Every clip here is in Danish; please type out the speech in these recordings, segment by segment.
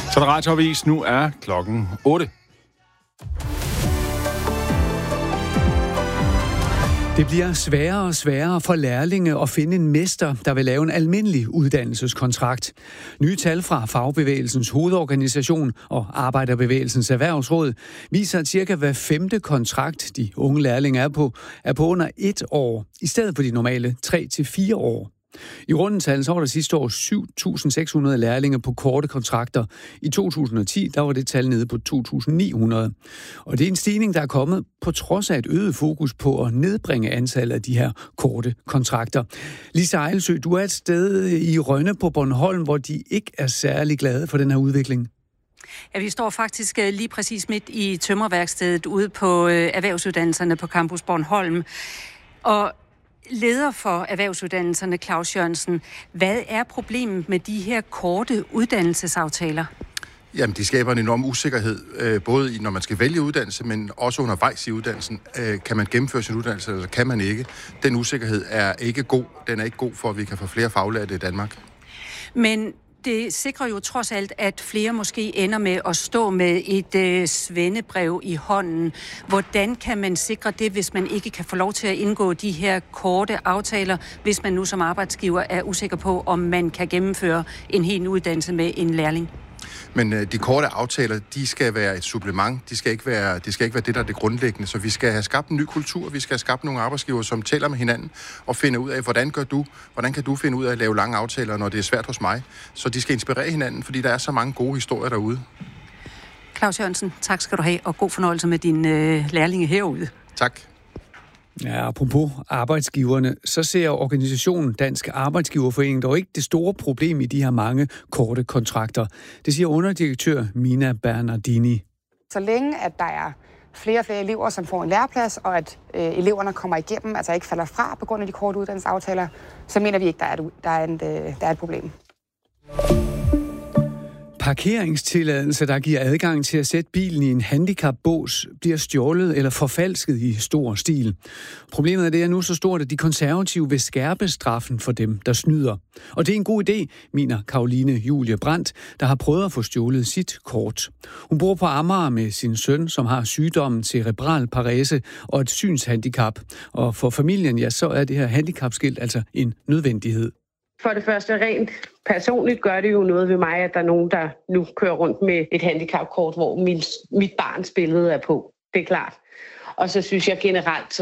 Så er der radioavis. Nu er klokken 8. Det bliver sværere og sværere for lærlinge at finde en mester, der vil lave en almindelig uddannelseskontrakt. Nye tal fra Fagbevægelsens hovedorganisation og Arbejderbevægelsens Erhvervsråd viser, at cirka hver 5. kontrakt, de unge lærlinge er på under 1 år, i stedet for de normale 3-4 år. I rundetal så var der sidste år 7.600 lærlinge på korte kontrakter. I 2010 der var det tal nede på 2.900. Og det er en stigning, der er kommet på trods af et øget fokus på at nedbringe antallet af de her korte kontrakter. Lisa Ejlsø, du er et sted i Rønne på Bornholm, hvor de ikke er særlig glade for den her udvikling. Ja, vi står faktisk lige præcis midt i tømrerværkstedet ude på erhvervsuddannelserne på Campus Bornholm. Og leder for erhvervsuddannelserne, Claus Jørgensen, hvad er problemet med de her korte uddannelsesaftaler? Jamen, de skaber en enorm usikkerhed, både når man skal vælge uddannelse, men også undervejs i uddannelsen. Kan man gennemføre sin uddannelse, eller kan man ikke? Den usikkerhed er ikke god. Den er ikke god for, at vi kan få flere faglærte i Danmark. Men det sikrer jo trods alt, at flere måske ender med at stå med et svendebrev i hånden. Hvordan kan man sikre det, hvis man ikke kan få lov til at indgå de her korte aftaler, hvis man nu som arbejdsgiver er usikker på, om man kan gennemføre en hel uddannelse med en lærling? Men de korte aftaler, de skal være et supplement. Det skal ikke være det, der er det grundlæggende. Så vi skal have skabt en ny kultur. Vi skal have skabt nogle arbejdsgiver, som taler med hinanden og finder ud af, hvordan kan du finde ud af at lave lange aftaler, når det er svært hos mig. Så de skal inspirere hinanden, fordi der er så mange gode historier derude. Claus Jørgensen, tak skal du have, og god fornøjelse med dine lærlinge herude. Tak. Ja, apropos arbejdsgiverne, så ser organisationen Dansk Arbejdsgiverforening dog ikke det store problem i de her mange korte kontrakter. Det siger underdirektør Mina Bernardini. Så længe at der er flere og flere elever, som får en læreplads, og at eleverne kommer igennem, altså ikke falder fra på grund af de korte uddannelsesaftaler, så mener vi ikke, der er et problem. Parkeringstilladelse, der giver adgang til at sætte bilen i en handicapbås, bliver stjålet eller forfalsket i stor stil. Problemet er, det er nu så stort, at de konservative vil skærpe straffen for dem, der snyder. Og det er en god idé, mener Caroline Julie Brandt, der har prøvet at få stjålet sit kort. Hun bor på Amager med sin søn, som har sygdommen cerebral parese og et synshandicap. Og for familien, ja, så er det her handicapskilt altså en nødvendighed. For det første, rent personligt gør det jo noget ved mig, at der er nogen, der nu kører rundt med et handicapkort, hvor mit barns billede er på. Det er klart. Og så synes jeg generelt,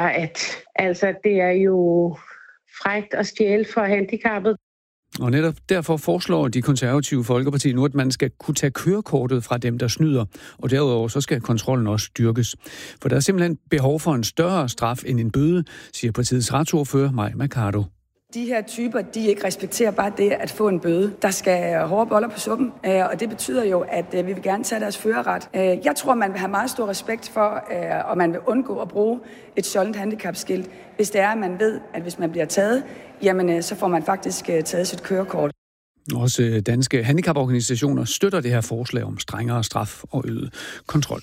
at det er jo frækt at stjæle for handicappet. Og netop derfor foreslår de konservative Folkeparti nu, at man skal kunne tage kørekortet fra dem, der snyder. Og derudover så skal kontrollen også styrkes. For der er simpelthen behov for en større straf end en bøde, siger partiets retsordfører Mai Mercado. De her typer, de ikke respekterer bare det at få en bøde. Der skal hårde boller på suppen, og det betyder jo, at vi vil gerne tage deres førerret. Jeg tror, man vil have meget stor respekt for, og man vil undgå at bruge et stjålent handicapskilt, hvis det er, at man ved, at hvis man bliver taget, jamen så får man faktisk taget sit kørekort. Også danske handicaporganisationer støtter det her forslag om strengere straf og øget kontrol.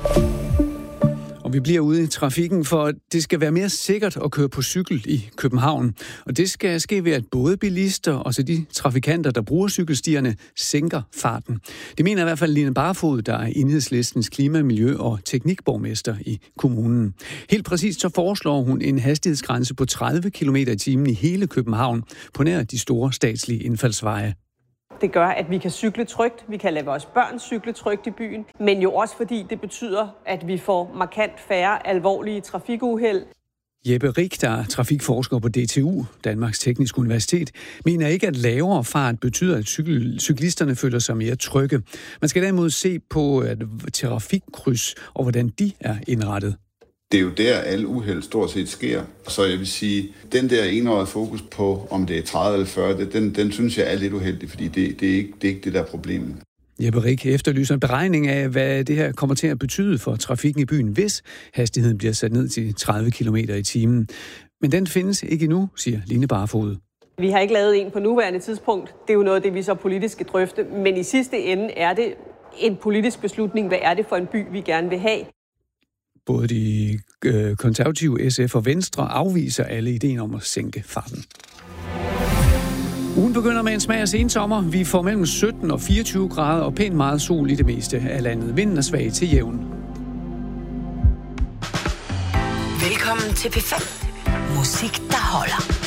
Og vi bliver ude i trafikken, for det skal være mere sikkert at køre på cykel i København. Og det skal ske ved, at både bilister og så de trafikanter, der bruger cykelstierne, sænker farten. Det mener i hvert fald Line Barfod, der er Enhedslistens klima-, miljø- og teknikborgmester i kommunen. Helt præcist så foreslår hun en hastighedsgrænse på 30 km/t i hele København, på nær de store statslige indfaldsveje. Det gør, at vi kan cykle trygt, vi kan lade vores børn cykle trygt i byen, men jo også fordi det betyder, at vi får markant færre alvorlige trafikuheld. Jeppe Rik, der er trafikforsker på DTU, Danmarks Tekniske Universitet, mener ikke, at lavere fart betyder, at cyklisterne føler sig mere trygge. Man skal derimod se på trafikkryds og hvordan de er indrettet. Det er jo der, alle uheld stort set sker. Så jeg vil sige, den der enøjede fokus på, om det er 30 eller 40, den synes jeg er lidt uheldig, fordi det er ikke det, der er problemet. Jeppe Rik efterlyser en beregning af, hvad det her kommer til at betyde for trafikken i byen, hvis hastigheden bliver sat ned til 30 km/t. Men den findes ikke endnu, siger Line Barfod. Vi har ikke lavet en på nuværende tidspunkt. Det er jo noget af det, vi så politisk skal drøfte. Men i sidste ende er det en politisk beslutning. Hvad er det for en by, vi gerne vil have? Både de konservative, SF og Venstre afviser alle ideen om at sænke farten. Ugen begynder med en smag af sensommer. Vi får mellem 17 og 24 grader og pænt meget sol i det meste af landet. Vinden er svag til jævn. Velkommen til P5. Musik, der holder.